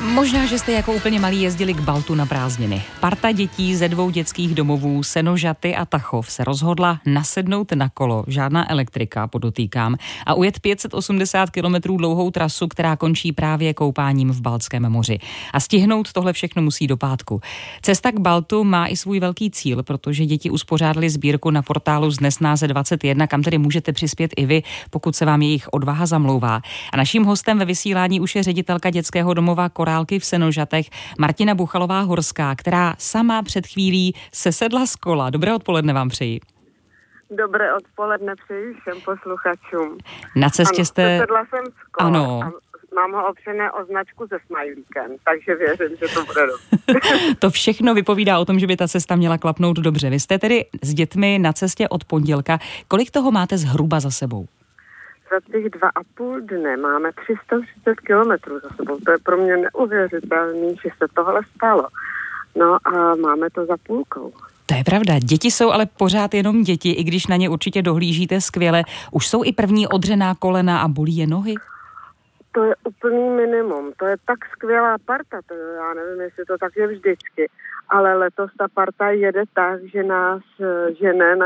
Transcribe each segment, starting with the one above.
Možná, že jste jako úplně malí jezdili k Baltu na prázdniny. Parta dětí ze 2 dětských domovů Senožaty a Tachov se rozhodla nasednout na kolo, žádná elektrika, podotýkám, a ujet 580 kilometrů dlouhou trasu, která končí právě koupáním v Baltském moři. A stihnout tohle všechno musí do pátku. Cesta k Baltu má i svůj velký cíl, protože děti uspořádali sbírku na portálu Znesnáze 21, kam tedy můžete přispět i vy, pokud se vám jejich odvaha zamlouvá. A naším hostem ve vysílání už je ředitelka dětského domova Korálky v Senožatech Martina Buchalová-Horská, která sama před chvílí sesedla z kola. Dobré odpoledne vám přeji. Dobré odpoledne přeji všem posluchačům. Na cestě jste... Sesedla jsem z kola. Ano. A mám ho opřené o značku se smajlíkem, takže věřím, že to bude dobře. To všechno vypovídá o tom, že by ta cesta měla klapnout dobře. Vy jste tedy s dětmi na cestě od pondělka. Kolik toho máte zhruba za sebou? Za těch 2,5 dne máme 330 kilometrů za sebou. To je pro mě neuvěřitelný, že se tohle stalo. No a máme to za půlkou. To je pravda. Děti jsou ale pořád jenom děti, i když na ně určitě dohlížíte skvěle. Už jsou i první odřená kolena a bolí je nohy? To je úplný minimum. To je tak skvělá parta. To já nevím, jestli to tak je vždycky. Ale letos ta parta jede tak, že nás žene,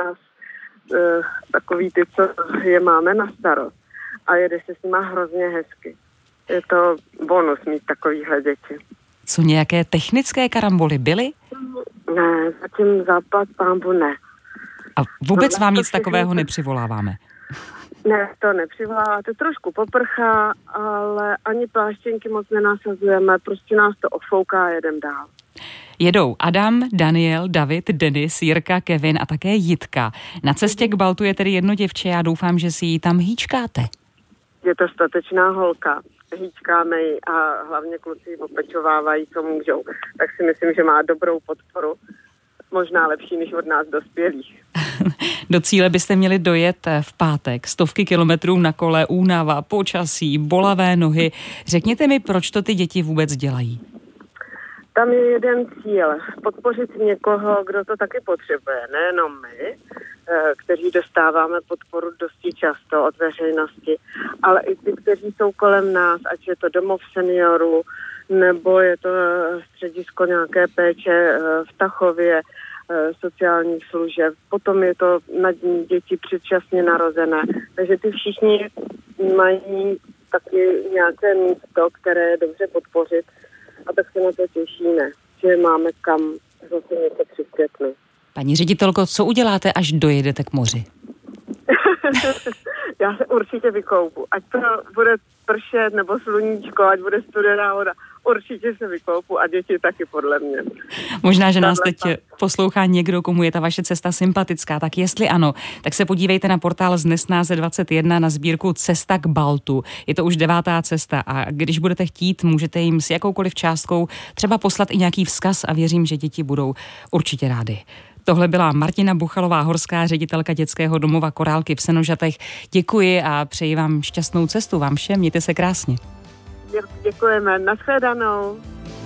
takový ty, co je máme na starost. A jede se s nima hrozně hezky. Je to bonus mít takovýhle děti. Co nějaké technické karamboly byly? Ne, zatím západ pánbu ne. A vůbec vám nic takového nepřivoláváme? Ne, to nepřivoláváte. Trošku poprchá, ale ani pláštěnky moc nenasazujeme. Prostě nás to ofouká a jedem dál. Jedou Adam, Daniel, David, Denis, Jirka, Kevin a také Jitka. Na cestě k Baltu je tedy jedno děvče, já doufám, že si ji tam hýčkáte. Je to statečná holka. Hýčkáme ji a hlavně kluci ji opečovávají, co můžou. Tak si myslím, že má dobrou podporu. Možná lepší než od nás dospělých. Do cíle byste měli dojet v pátek. 100 kilometrů na kole, únava, počasí, bolavé nohy. Řekněte mi, proč to ty děti vůbec dělají? Tam je jeden cíl. Podpořit někoho, kdo to taky potřebuje. Nejenom my, kteří dostáváme podporu dosti často od veřejnosti, ale i ty, kteří jsou kolem nás, ať je to domov seniorů, nebo je to středisko nějaké péče v Tachově, sociálních služeb. Potom je to na děti předčasně narozené. Takže ty všichni mají taky nějaké místo, které je dobře podpořit. A tak se na to těšíme, že máme kam zase něco přispět. Paní ředitelko, co uděláte, až dojedete k moři? Já se určitě vykoupu. Ať to bude pršet nebo sluníčko, ať bude studená voda, určitě se vykoupu a děti taky podle mě. Možná, že nás teď poslouchá někdo, komu je ta vaše cesta sympatická, tak jestli ano, tak se podívejte na portál Znesnáze 21 na sbírku Cesta k Baltu. Je to už 9. cesta a když budete chtít, můžete jim s jakoukoliv částkou třeba poslat i nějaký vzkaz a věřím, že děti budou určitě rády. Tohle byla Martina Buchalová-Horská, ředitelka dětského domova Korálky v Senožatech. Děkuji a přeji vám šťastnou cestu vám všem. Mějte se krásně. Děkujeme. Nashledanou.